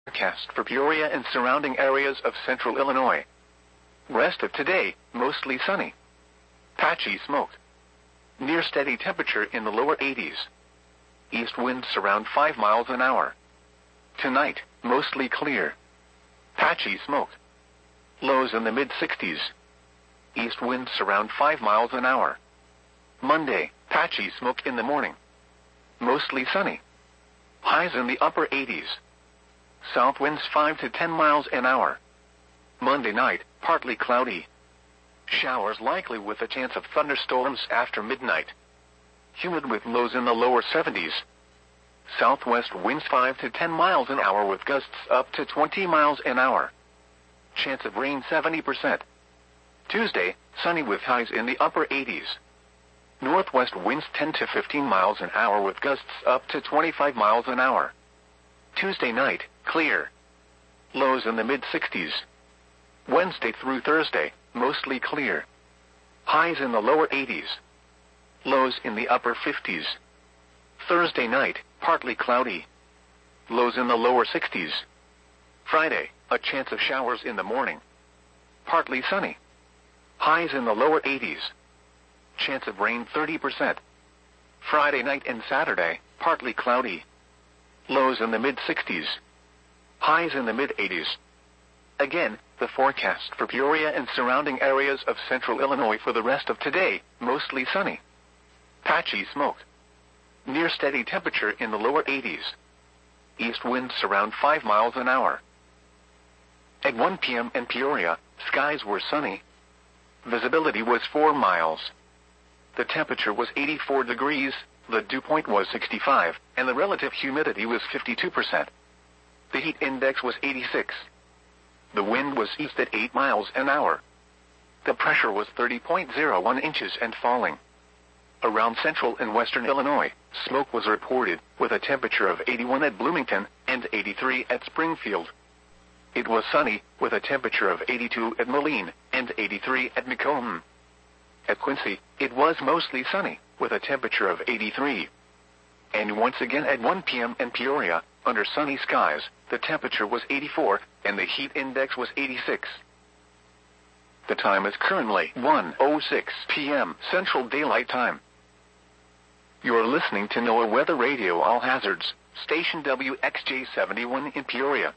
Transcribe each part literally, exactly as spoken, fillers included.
forecast for Peoria and surrounding areas of central Illinois. Rest of today, mostly sunny. Patchy smoke. Near steady temperature in the lower eighties. East winds around five miles an hour. Tonight, mostly clear. Patchy smoke. Lows in the mid sixties. East winds around five miles an hour. Monday, patchy smoke in the morning. Mostly sunny. Highs in the upper eighties. South winds five to ten miles an hour. Monday night, partly cloudy. Showers likely with a chance of thunderstorms after midnight. Humid with lows in the lower seventies. Southwest winds five to ten miles an hour with gusts up to twenty miles an hour. Chance of rain seventy percent. Tuesday, sunny with highs in the upper eighties. Northwest winds ten to fifteen miles an hour with gusts up to twenty-five miles an hour. Tuesday night, clear. Lows in the mid sixties. Wednesday through Thursday, mostly clear. Highs in the lower eighties. Lows in the upper fifties. Thursday night, partly cloudy. Lows in the lower sixties. Friday, a chance of showers in the morning. Partly sunny. Highs in the lower eighties. Chance of rain thirty percent. Friday night and Saturday, partly cloudy. Lows in the mid sixties. Highs in the mid eighties. Again, the forecast for Peoria and surrounding areas of central Illinois for the rest of today, mostly sunny. Patchy smoke. Near steady temperature in the lower eighties. East winds around five miles an hour. At one p m in Peoria, skies were sunny. Visibility was four miles. The temperature was eighty-four degrees, the dew point was sixty-five, and the relative humidity was fifty-two percent. The heat index was eighty-six. The wind was east at eight miles an hour. The pressure was thirty point zero one inches and falling. Around central and western Illinois, smoke was reported, with a temperature of eighty-one at Bloomington and eighty-three at Springfield. It was sunny, with a temperature of eighty-two at Moline and eighty-three at Macomb. At Quincy, it was mostly sunny, with a temperature of eighty-three. And once again at one p m in Peoria, under sunny skies, the temperature was eighty-four, and the heat index was eighty-six. The time is currently one oh six p m Central Daylight Time. You're listening to NOAA Weather Radio All Hazards, station W X J seventy-one in Peoria.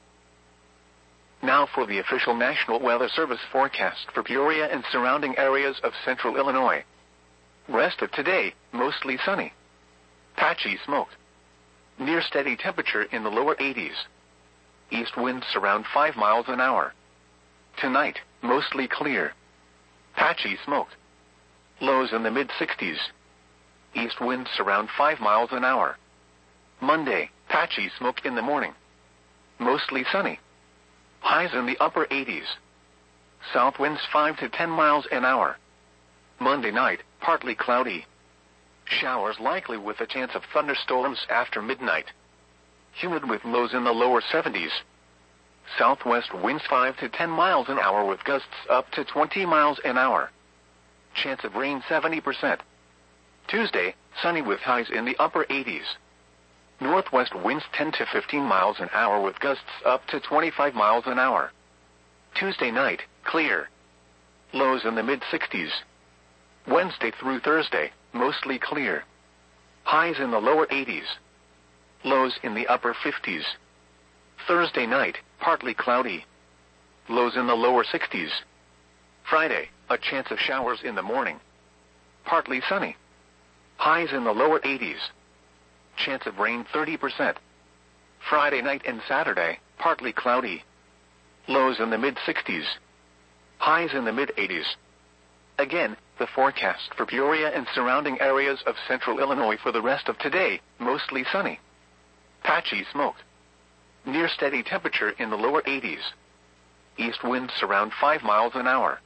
Now for the official National Weather Service forecast for Peoria and surrounding areas of central Illinois. Rest of today, mostly sunny. Patchy smoke. Near steady temperature in the lower eighties. East winds around five miles an hour. Tonight, mostly clear. Patchy smoke. Lows in the mid sixties. East winds around five miles an hour. Monday, patchy smoke in the morning. Mostly sunny. Highs in the upper eighties. South winds five to ten miles an hour. Monday night, partly cloudy. Showers likely with a chance of thunderstorms after midnight. Humid with lows in the lower seventies. Southwest winds five to ten miles an hour with gusts up to twenty miles an hour. Chance of rain seventy percent. Tuesday, sunny with highs in the upper eighties. Northwest winds ten to fifteen miles an hour with gusts up to twenty-five miles an hour. Tuesday night, clear. Lows in the mid sixties. Wednesday through Thursday, mostly clear. Highs in the lower eighties. Lows in the upper fifties. Thursday night, partly cloudy. Lows in the lower sixties. Friday, a chance of showers in the morning. Partly sunny. Highs in the lower eighties. Chance of rain thirty percent. Friday night and Saturday, partly cloudy. Lows in the mid sixties. Highs in the mid eighties. Again, the forecast for Peoria and surrounding areas of central Illinois for the rest of today, mostly sunny. Patchy smoke. Near steady temperature in the lower eighties. East winds around five miles an hour.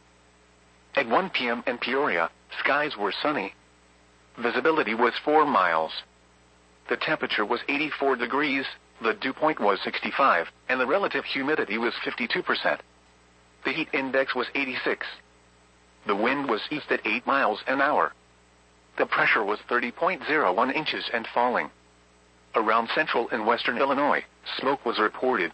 At one p m in Peoria, skies were sunny. Visibility was four miles. The temperature was eighty-four degrees, the dew point was sixty-five, and the relative humidity was fifty-two percent. The heat index was eighty-six. The wind was east at eight miles an hour. The pressure was thirty point zero one inches and falling. Around central and western Illinois, smoke was reported,